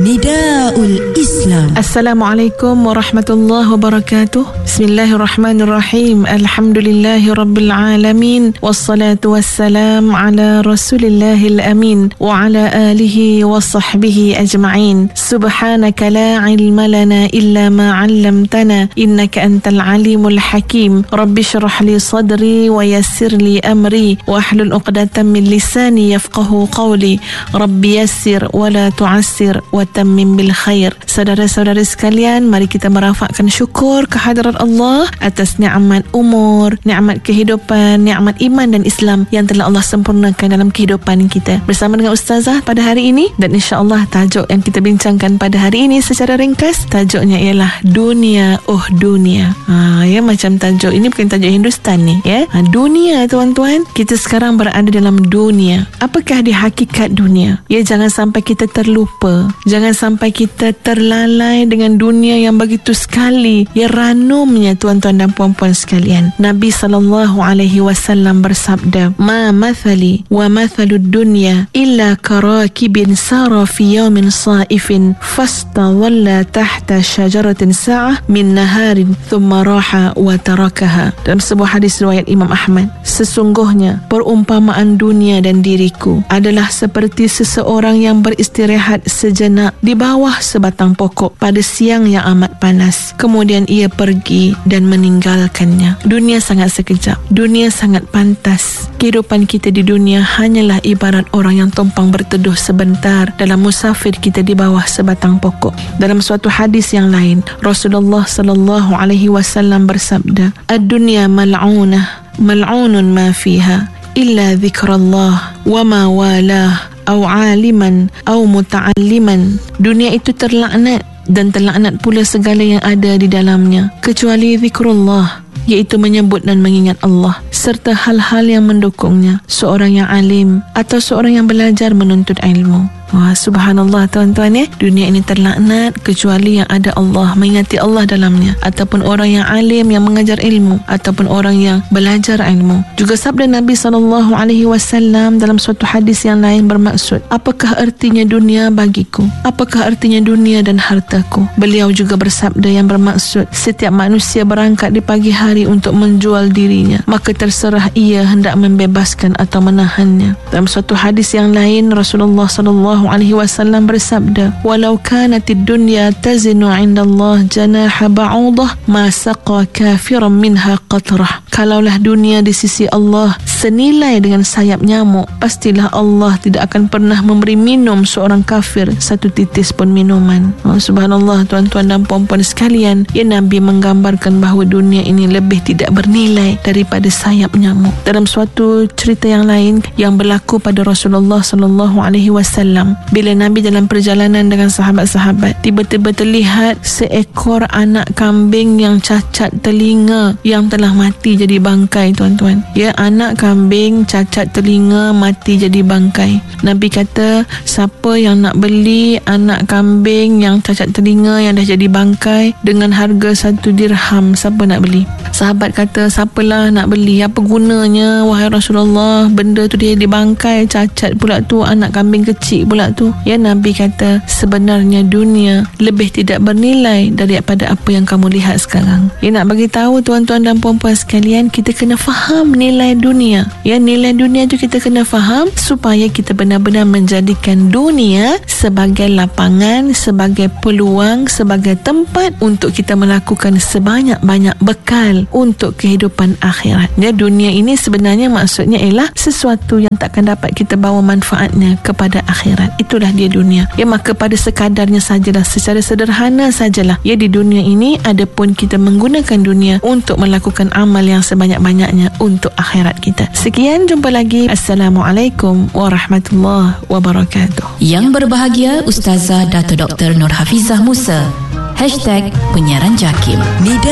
Nidaul Islam. Assalamualaikum warahmatullahi wabarakatuh. Bismillahirrahmanirrahim. Alhamdulillahirabbil alamin. Wassalatu wassalam ala Rasulillahil amin wa ala alihi wa sahbihi ajma'in. Subhanaka la ilma lana illa ma 'allamtana innaka antal alimul hakim. Rabbi shrah li sadri wa yassir li amri wa hlul 'uqdatam min lisani yafqahu qawli. Rabbi yassir wa la tu'assir wa tammim bil khair. Saudara-saudara sekalian, mari kita merafakkan syukur kehadrat Allah atas nikmat umur, nikmat kehidupan, nikmat iman dan Islam yang telah Allah sempurnakan dalam kehidupan kita. Bersama dengan Ustazah pada hari ini, dan insya-Allah tajuk yang kita bincangkan pada hari ini secara ringkas, tajuknya ialah dunia, dunia. Ya, macam tajuk ini bukan tajuk Hindustan ni, ya. Dunia, tuan-tuan, kita sekarang berada dalam dunia. Apakah di hakikat dunia? Ya, jangan sampai kita terlupa. Jangan sampai kita terlalai dengan dunia yang begitu sekali, ya, ranumnya, tuan-tuan dan puan-puan sekalian. Nabi SAW bersabda, "Ma mathali wa mathalud dunya illa karakibin sara fi yawmin saifin fastawalla tahta syajaratin sa'ah min naharin thumma raha wa tarakaha." Dalam sebuah hadis riwayat Imam Ahmad, sesungguhnya perumpamaan dunia dan diriku adalah seperti seseorang yang beristirahat sejenak di bawah sebatang pokok pada siang yang amat panas. Kemudian ia pergi dan meninggalkannya. Dunia sangat sekejap. Dunia sangat pantas. Kehidupan kita di dunia hanyalah ibarat orang yang tumpang berteduh sebentar dalam musafir kita di bawah sebatang pokok. Dalam suatu hadis yang lain, Rasulullah SAW bersabda, "Ad-dunya mal'unah, mal'unun ma fiha illa dzikrullah wa ma walah au aliman au muta'alliman." Dunia itu terlaknat dan terlaknat pula segala yang ada di dalamnya kecuali zikrullah, iaitu menyebut dan mengingat Allah, serta hal-hal yang mendukungnya, seorang yang alim atau seorang yang belajar menuntut ilmu. Wah, subhanallah, tuan-tuan, ya. Dunia ini terlaknat kecuali yang ada Allah, mengingati Allah dalamnya, ataupun orang yang alim yang mengajar ilmu, ataupun orang yang belajar ilmu. Juga sabda Nabi SAW dalam suatu hadis yang lain bermaksud, apakah artinya dunia bagiku? Apakah artinya dunia dan hartaku? Beliau juga bersabda yang bermaksud, setiap manusia berangkat di pagi hari untuk menjual dirinya, maka terserah ia hendak membebaskan atau menahannya. Dalam suatu hadis yang lain, Rasulullah SAW bersabda, "Walau kanatid dunya tazinu 'inda Allah janaha ba'udah ma saqa kafiran minha qatrah." Kalaulah dunia di sisi Allah senilai dengan sayap nyamuk, pastilah Allah tidak akan pernah memberi minum seorang kafir satu titis pun minuman. Subhanallah, tuan-tuan dan puan-puan sekalian, ya, Nabi menggambarkan bahawa dunia ini lebih tidak bernilai daripada sayap nyamuk. Dalam suatu cerita yang lain yang berlaku pada Rasulullah SAW, bila Nabi dalam perjalanan dengan sahabat-sahabat, tiba-tiba terlihat seekor anak kambing yang cacat telinga yang telah mati jadi bangkai, tuan-tuan. Ya, anak kambing cacat telinga mati jadi bangkai. Nabi kata, siapa yang nak beli anak kambing yang cacat telinga yang dah jadi bangkai dengan harga 1 dirham, siapa nak beli? Sahabat kata, siapalah nak beli, apa gunanya wahai Rasulullah, benda tu dia dibangkai, cacat pula tu, anak kambing kecil pula tu. Ya, Nabi kata, sebenarnya dunia lebih tidak bernilai daripada apa yang kamu lihat sekarang. Ya, nak bagi tahu tuan-tuan dan puan-puan sekalian, kita kena faham nilai dunia. Ya, nilai dunia tu kita kena faham supaya kita benar-benar menjadikan dunia sebagai lapangan, sebagai peluang, sebagai tempat untuk kita melakukan sebanyak-banyak bekal untuk kehidupan akhirat. Ya, dunia ini sebenarnya maksudnya ialah sesuatu yang takkan dapat kita bawa manfaatnya kepada akhirat. Itulah dia dunia. Ya, maka pada sekadarnya sajalah, secara sederhana sajalah, ya, di dunia ini adapun kita menggunakan dunia untuk melakukan amal yang sebanyak-banyaknya untuk akhirat kita. Sekian, jumpa lagi. Assalamualaikum warahmatullahi wabarakatuh. Yang berbahagia Ustazah Dato' Dr. Nur Hafizah Musa #penyiaran JAKIM.